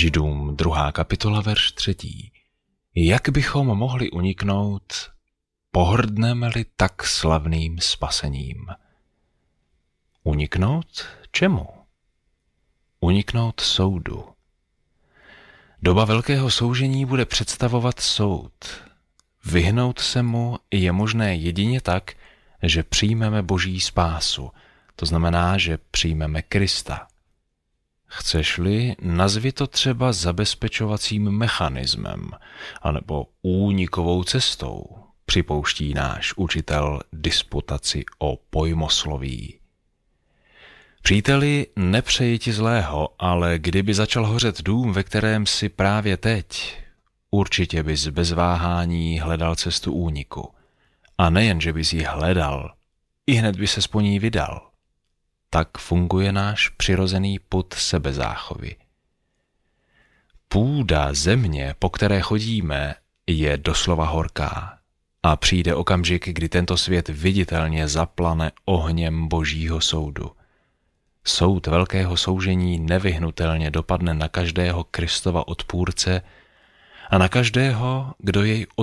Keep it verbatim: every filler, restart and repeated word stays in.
Židům druhá kapitola, verš třetí. Jak bychom mohli uniknout, pohrdneme-li tak slavným spasením? Uniknout čemu? Uniknout soudu. Doba velkého soužení bude představovat soud. Vyhnout se mu je možné jedině tak, že přijmeme Boží spásu, to znamená, že přijmeme Krista. Chceš-li, nazvi to třeba zabezpečovacím mechanismem anebo únikovou cestou, připouští náš učitel disputaci o pojmosloví. Příteli, nepřeji ti zlého, ale kdyby začal hořet dům, ve kterém si právě teď, určitě bys bez váhání hledal cestu úniku. A nejen, že bys ji hledal, i hned by ses po ní vydal. Tak funguje náš přirozený pud sebezáchovy. Půda země, po které chodíme, je doslova horká a přijde okamžik, kdy tento svět viditelně zaplane ohněm Božího soudu. Soud velkého soužení nevyhnutelně dopadne na každého Kristova odpůrce a na každého, kdo jej